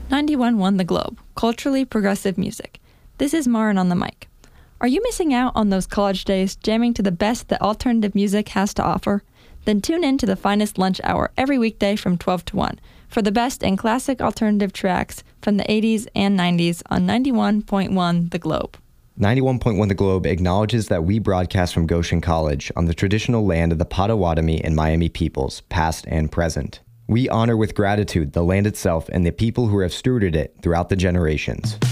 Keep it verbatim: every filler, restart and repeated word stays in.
ninety-one point one The Globe, culturally progressive music. This is Marin on the mic. Are you missing out on those college days jamming to the best that alternative music has to offer? Then tune in to the finest lunch hour every weekday from twelve to one for the best in classic alternative tracks from the eighties and nineties on ninety-one point one The Globe. ninety-one point one The Globe acknowledges that we broadcast from Goshen College on the traditional land of the Potawatomi and Miami peoples, past and present. We honor with gratitude the land itself and the people who have stewarded it throughout the generations.